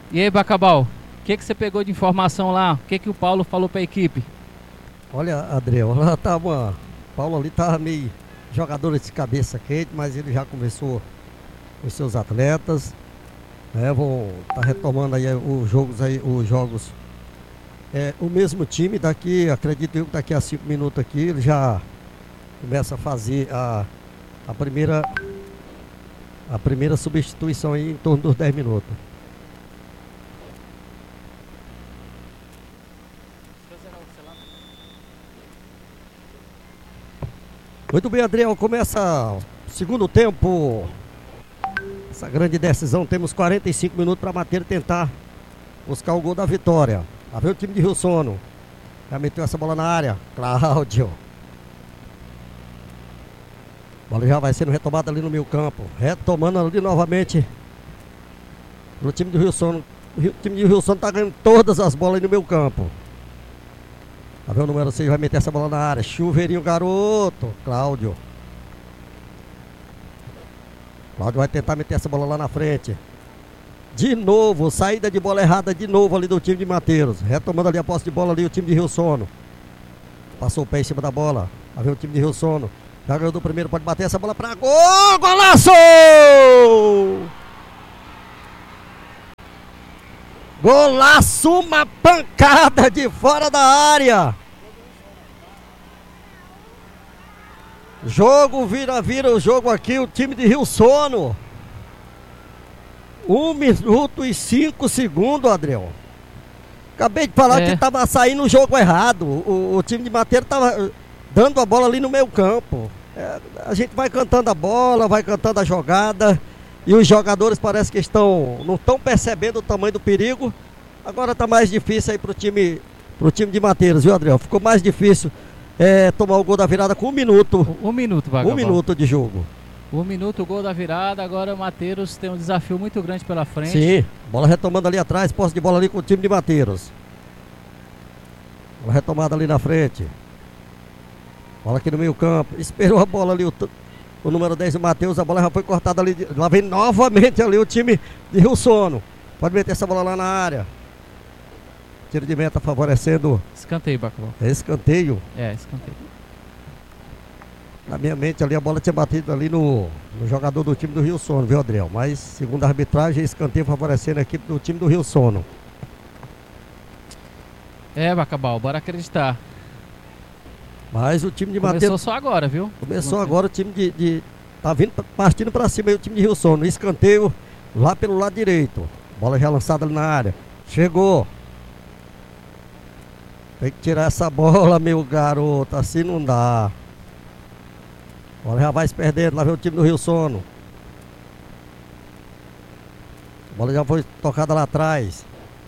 E aí, Bacabal, o que você pegou de informação lá? O que o Paulo falou pra equipe? Olha, Adriel, lá tava. Paulo ali tava meio jogador de cabeça quente, mas ele já conversou com os seus atletas, né? Vão tá retomando aí os jogos. O mesmo time daqui, acredito eu que daqui a 5 minutos aqui ele já começa a fazer a primeira substituição aí em torno dos 10 minutos. Muito bem, Adriel, começa o segundo tempo. Essa grande decisão, temos 45 minutos para Mateiro tentar buscar o gol da vitória. Lá vem o time de Rio Sono. Já meteu essa bola na área. Cláudio. A bola já vai sendo retomada ali no meio campo. Retomando ali novamente no time do Rio Sono. O time de Rio Sono está ganhando todas as bolas aí no meio campo. Lá vem o número 6, vai meter essa bola na área. Chuveirinho, garoto. Cláudio. Cláudio vai tentar meter essa bola lá na frente. De novo, saída de bola errada de novo ali do time de Mateiros. Retomando ali a posse de bola ali o time de Rio Sono. Passou o pé em cima da bola. Lá vem o time de Rio Sono. Já ganhou do primeiro, pode bater essa bola pra gol. Golaço! Golaço, uma pancada de fora da área. Jogo vira o jogo aqui, o time de Rio Sono. 1 minuto e 5 segundos, Adriel. Acabei de falar que tava saindo o jogo errado. O time de Mateiro tava dando a bola ali no meio campo. A gente vai cantando a bola, vai cantando a jogada. E os jogadores parece que não estão percebendo o tamanho do perigo. Agora tá mais difícil aí pro time de Mateiros, viu, Adriel? Ficou mais difícil tomar o gol da virada com 1 minuto. 1 minuto, Bacabal. 1 minuto de jogo. 1 minuto, o gol da virada. Agora o Mateiros tem um desafio muito grande pela frente. Sim, bola retomando ali atrás, posse de bola ali com o time de Mateiros. Bola retomada ali na frente. Bola aqui no meio campo. Esperou a bola ali, o número 10 do Matheus. A bola já foi cortada ali. Lá vem novamente ali o time de Rio Sono. Pode meter essa bola lá na área. Tiro de meta favorecendo. Escanteio, Bacabal. Escanteio. Escanteio. Na minha mente ali a bola tinha batido ali no jogador do time do Rio Sono, viu, Adriel? Mas segundo a arbitragem, escanteio favorecendo a equipe do time do Rio Sono. Bacabal, bora acreditar. Mas o time de Mateus começou só agora, viu? Começou agora o time tá vindo, partindo pra cima aí o time de Rio Sono. Escanteio lá pelo lado direito. Bola já lançada ali na área. Chegou. Tem que tirar essa bola, meu garoto. Assim não dá. A bola já vai se perdendo. Lá vem o time do Rio Sono. A bola já foi tocada lá atrás.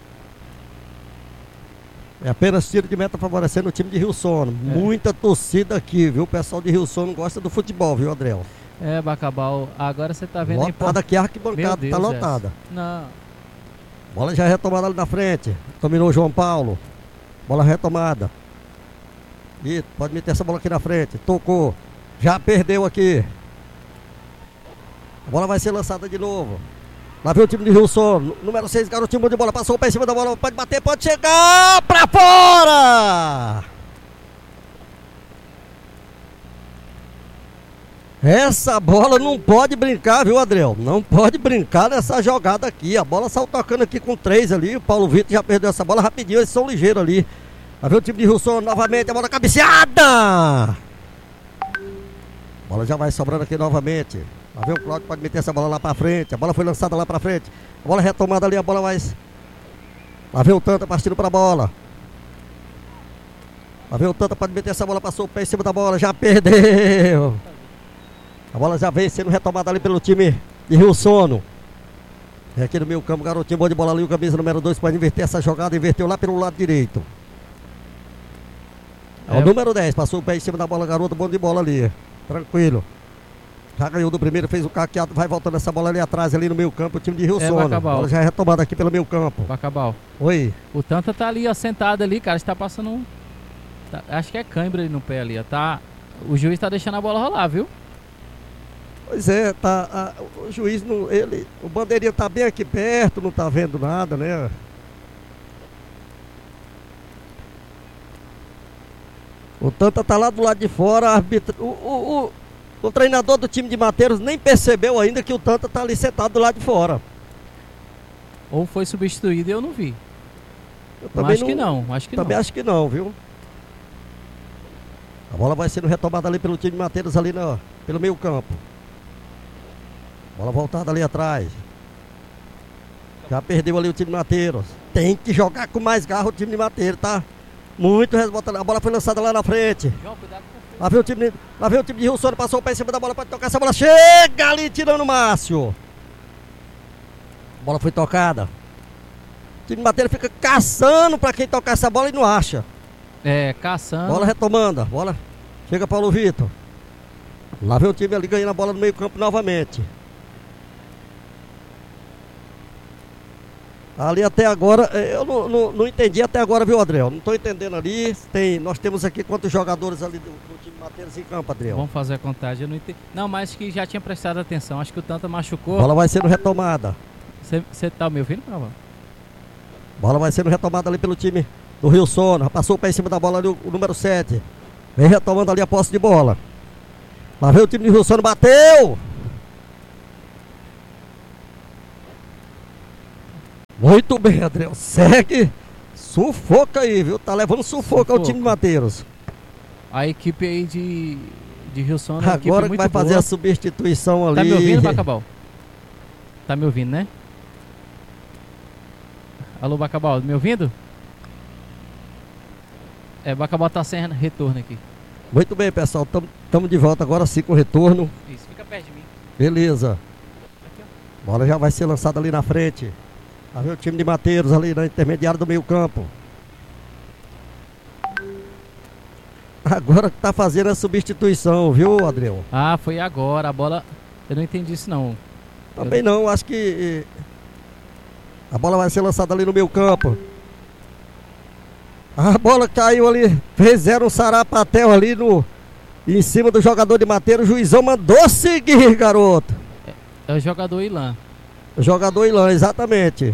É apenas tiro de meta favorecendo o time de Rio Sono. Muita torcida aqui, viu? O pessoal de Rio Sono gosta do futebol, viu, Adriel? Bacabal. Agora você tá vendo... Lotada aqui, a arquibancada tá lotada. Não. Bola já retomada ali na frente. Dominou o João Paulo. Bola retomada. E pode meter essa bola aqui na frente. Tocou. Já perdeu aqui. A bola vai ser lançada de novo. Lá vem o time de Rio Sono. Número 6, garotinho bom de bola. Passou o pé em cima da bola. Pode bater, pode chegar. Pra fora! Essa bola não pode brincar, viu, Adriel? Não pode brincar nessa jogada aqui. A bola saiu tocando aqui com 3 ali. O Paulo Vitor já perdeu essa bola rapidinho. Eles são ligeiros ali. Lá vem o time de Rio Sono novamente. A bola cabeceada. A bola já vai sobrando aqui novamente. Lá vem o Cláudio, pode meter essa bola lá pra frente. A bola foi lançada lá pra frente. A bola retomada ali, a bola mais. Lá vem o Tanta partindo pra bola. Lá vem o Tanta, pode meter essa bola, passou o pé em cima da bola, já perdeu. A bola já vem sendo retomada ali pelo time de Rio Sono. É aqui no meio campo, garotinho bom de bola ali, o camisa número 2 pode inverter essa jogada, inverteu lá pelo lado direito. É o número 10, passou o pé em cima da bola, garoto bom de bola ali. Tranquilo. Já ganhou do primeiro, fez o caqueado, vai voltando essa bola ali atrás, ali no meio campo, o time de Rio Sono. Bacabal. A bola já é retomada aqui pelo meio campo. Bacabal. Oi. O Tanta tá ali, ó, sentado ali, cara, está passando acho que é cãibra ali no pé ali, ó, tá. O juiz tá deixando a bola rolar, viu? Pois é, o juiz, não, o bandeirinha tá bem aqui perto, não tá vendo nada, né? O Tanta tá lá do lado de fora, o treinador do time de Mateiros nem percebeu ainda que o Tanta tá ali sentado do lado de fora. Ou foi substituído e eu não vi. Eu também acho que não, acho que também não. acho que não, viu? A bola vai sendo retomada ali pelo time de Mateiros ali pelo meio campo. Bola voltada ali atrás. Já perdeu ali o time de Mateiros. Tem que jogar com mais garra o time de Mateiros, tá? Muito resboltado. A bola foi lançada lá na frente. João, cuidado com Lá vem o time de Rio Sono, passou o pé em cima da bola, pode tocar essa bola. Chega ali tirando o Márcio. A bola foi tocada. O time de Mateiros fica caçando pra quem tocar essa bola e não acha. Caçando. Bola retomando, bola chega Paulo Vitor. Lá vem o time ali ganhando a bola no meio campo novamente. Ali até agora, eu não entendi até agora, viu, Adriel? Não estou entendendo ali. Nós temos aqui quantos jogadores ali do time Mateiros em campo, Adriel? Vamos fazer a contagem, eu não entendi. Não, mas que já tinha prestado atenção. Acho que o Tanta machucou. Bola vai sendo retomada. Você tá me ouvindo, Carvalho? Bola vai sendo retomada ali pelo time do Rio Sono. Passou o pé em cima da bola ali o número 7. Vem retomando ali a posse de bola. Lá vem o time do Rio Sono, bateu! Muito bem, Adriel. Segue. Sufoca aí, viu? Tá levando sufoco ao time de Mateiros. A equipe aí de Rio Sono. Agora que vai fazer a substituição ali. Tá me ouvindo, Bacabal? Tá me ouvindo, né? Alô, Bacabal, me ouvindo? Bacabal tá sem retorno aqui. Muito bem, pessoal. Estamos de volta agora sim com o retorno. Isso, fica perto de mim. Beleza. Bola já vai ser lançada ali na frente. Lá vem o time de Mateiros ali na intermediária do meio campo. Agora que tá fazendo a substituição, viu, Adriel? Ah, foi agora. A bola... Eu não entendi isso, não. Também não, acho que... A bola vai ser lançada ali no meio campo. A bola caiu ali. Fizeram um sarapatel ali em cima do jogador de Mateiros. O juizão mandou seguir, garoto. É o jogador Ilan. O jogador Ilan, exatamente.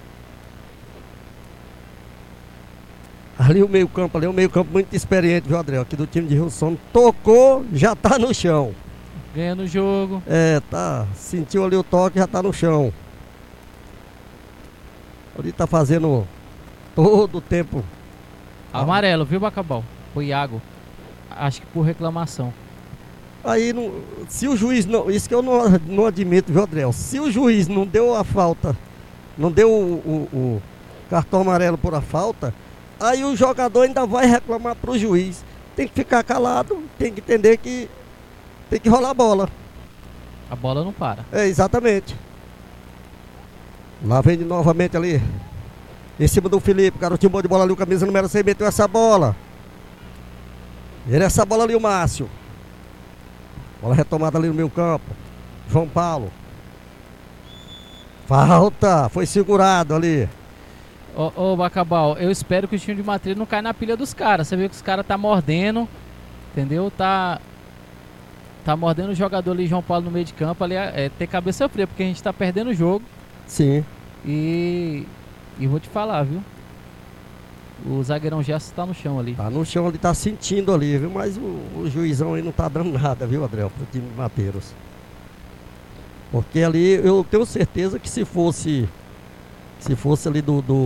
Ali o meio campo muito experiente, viu, Adriel? Aqui do time de Rio Sono. Tocou, já tá no chão. Ganhando o jogo. Tá. Sentiu ali o toque, já tá no chão. Ali tá fazendo todo o tempo. Amarelo, viu, Bacabal? Foi Iago. Acho que por reclamação. Aí, se o juiz não... Isso que eu não admito, viu, Adriel? Se o juiz não deu a falta, não deu o cartão amarelo por a falta, aí o jogador ainda vai reclamar pro juiz. Tem que ficar calado, tem que entender que tem que rolar a bola. A bola não para. Exatamente. Lá vem de novamente ali. Em cima do Felipe, garotinho bom de bola ali, o camisa número 6 meteu essa bola. Essa bola ali o Márcio. Bola retomada ali no meio campo. João Paulo. Falta, foi segurado ali. Ô, Bacabal, eu espero que o time de Mateiros não caia na pilha dos caras. Você viu que os caras tá mordendo, entendeu? Tá mordendo o jogador ali, João Paulo, no meio de campo. Ali ter cabeça fria, porque a gente tá perdendo o jogo. Sim. E vou te falar, viu? O zagueirão Gerson tá no chão ali. Tá no chão ali, tá sentindo ali, viu? Mas o juizão aí não tá dando nada, viu, Adriel, pro time de Mateiros. Porque ali eu tenho certeza que se fosse ali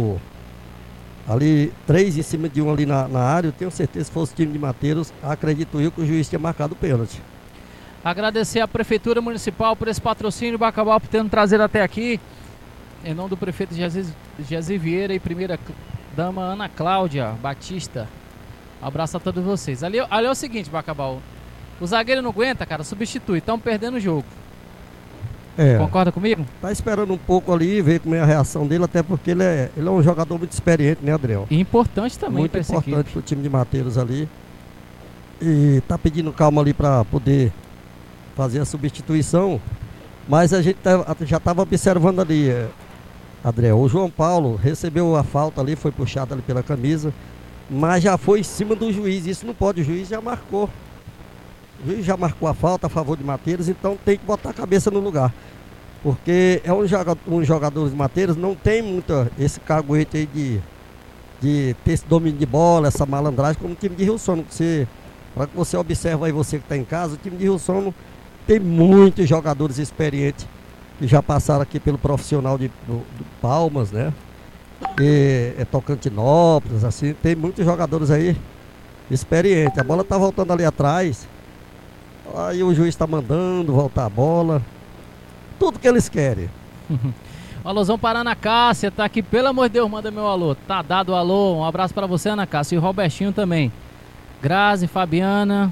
ali 3 em cima de 1 ali na área, eu tenho certeza que se fosse o time de Mateiros, acredito eu que o juiz tinha marcado o pênalti. Agradecer à Prefeitura Municipal por esse patrocínio, Bacabal, por ter nos trazido até aqui. Em nome do prefeito Jazir Vieira e primeira dama Ana Cláudia Batista. Um abraço a todos vocês. Ali é o seguinte, Bacabal. O zagueiro não aguenta, cara, substitui. Estão perdendo o jogo. Concorda comigo? Tá esperando um pouco ali, ver como é a reação dele, até porque ele é um jogador muito experiente, né, Adriel? E importante também. Muito importante pro time de Mateiros ali. E tá pedindo calma ali para poder fazer a substituição. Mas a gente já estava observando ali, Adriel, o João Paulo recebeu a falta ali, foi puxado ali pela camisa, mas já foi em cima do juiz. Isso não pode, o juiz já marcou. O juiz já marcou a falta a favor de Mateiros, então tem que botar a cabeça no lugar. Porque é um jogador de Mateiros, não tem muito esse caguete aí de ter esse domínio de bola, essa malandragem, como o time de Rio Sono. Para que você observa aí, você que está em casa, o time de Rio Sono tem muitos jogadores experientes que já passaram aqui pelo profissional do Palmas, né? E Tocantinópolis, assim, tem muitos jogadores aí experientes. A bola tá voltando ali atrás. Aí o juiz tá mandando voltar a bola. Tudo que eles querem. Alôzão para Ana Cássia, tá aqui, pelo amor de Deus, manda meu alô. Tá dado o alô, um abraço para você, Ana Cássia. E o Robertinho também. Grazi, Fabiana.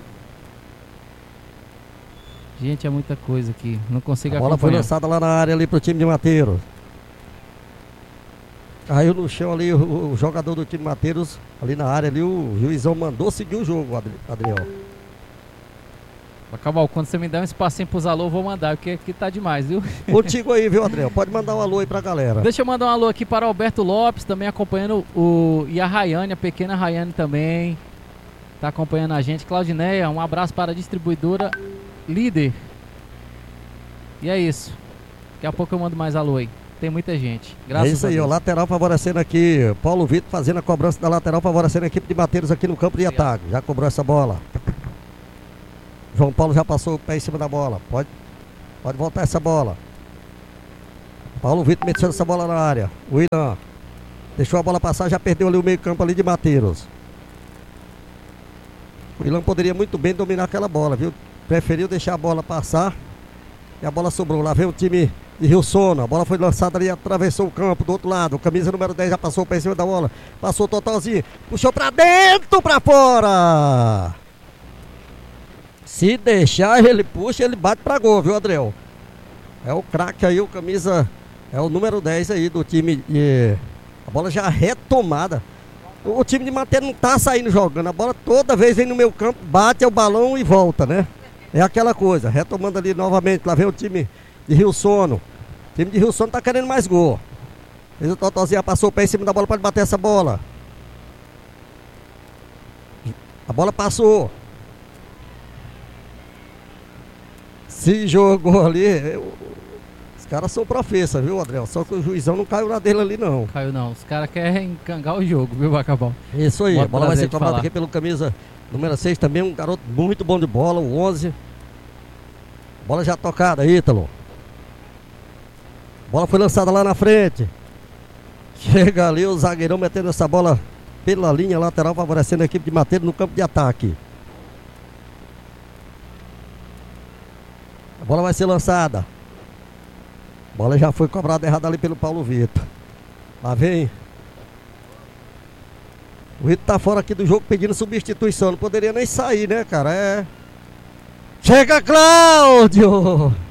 Gente, é muita coisa aqui, não consigo acompanhar. A bola foi lançada lá na área ali pro time de Mateiros. Caiu no chão ali o jogador do time de Mateiros, ali na área ali, o juizão mandou seguir o jogo, Adriel. Cabal, quando você me der um espacinho pros alô, eu vou mandar, porque aqui tá demais, viu? Contigo aí, viu, Adriel? Pode mandar um alô aí pra galera. Deixa eu mandar um alô aqui para o Alberto Lopes, também acompanhando e a Rayane, a pequena Rayane também. Tá acompanhando a gente. Claudineia, um abraço para a distribuidora Líder. E é isso. Daqui a pouco eu mando mais alô aí. Tem muita gente. Graças a Deus. É isso aí, o lateral favorecendo aqui. Paulo Vitor fazendo a cobrança da lateral, favorecendo a equipe de Mateiros aqui no campo de ataque. Já cobrou essa bola. João Paulo já passou o pé em cima da bola. Pode voltar essa bola. Paulo Vitor metendo essa bola na área. O Willian deixou a bola passar, já perdeu ali o meio campo ali de Mateiros. O Willian poderia muito bem dominar aquela bola, viu? Preferiu deixar a bola passar. E a bola sobrou. Lá vem o time de Rio Sono. A bola foi lançada ali, atravessou o campo do outro lado. Camisa número 10 já passou o pé em cima da bola. Passou totalzinho. Puxou pra dentro, pra fora. Se deixar, ele puxa, ele bate pra gol, viu, Adriel? É o craque aí, o camisa. É o número 10 aí do time. A bola já retomada. O time de Mateiros não tá saindo jogando. A bola toda vez vem no meu campo, bate o balão e volta, né? É aquela coisa. Retomando ali novamente. Lá vem o time de Rio Sono. O time de Rio Sono tá querendo mais gol. Fez o totalzinho, passou o pé em cima da bola, pode bater essa bola. A bola passou. Se jogou ali. Os caras são professas, viu, Adriel? Só que o juizão não caiu na dele ali, não. Caiu não. Os caras querem encangar o jogo, viu, Bacabal? Isso aí. A bola vai ser cobrada aqui pelo camisa número 6 também. Um garoto muito bom de bola, o 11. Bola já tocada, Ítalo. Bola foi lançada lá na frente. Chega ali o zagueirão metendo essa bola pela linha lateral, favorecendo a equipe de Mateiros no campo de ataque. A bola vai ser lançada. A bola já foi cobrada errada ali pelo Paulo Vitor. Lá vem. O Vitor tá fora aqui do jogo pedindo substituição. Não poderia nem sair, né, cara? Chega, Cláudio!